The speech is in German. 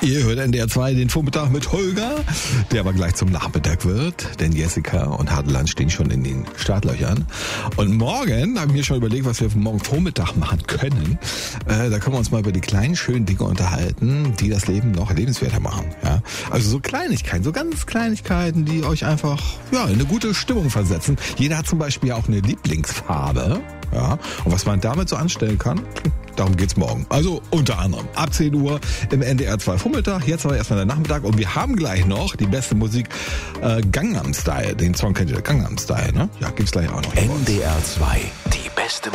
Ihr hört NDR 2 den Vormittag mit Holger, der aber gleich zum Nachmittag wird, denn Jessica und Hadeland stehen schon in den Startlöchern. Und morgen habe ich mir schon überlegt, was wir morgen Vormittag machen können. Da können wir uns mal über die kleinen, schönen Dinge unterhalten, die das Leben noch lebenswerter machen. Ja? Also so Kleinigkeiten, so ganz Kleinigkeiten, die euch einfach in eine gute Stimmung versetzen. Jeder hat zum Beispiel auch eine Lieblingsfarbe. Ja? Und was man damit so anstellen kann, darum geht's morgen. Also unter anderem ab 10 Uhr im NDR 2 Vormittag. Jetzt aber erstmal der Nachmittag und wir haben gleich noch die beste Musik, Gangnam Style. Den Song kennt ihr, Gangnam Style, ne? Ja, gibt's gleich auch noch. NDR 2, die beste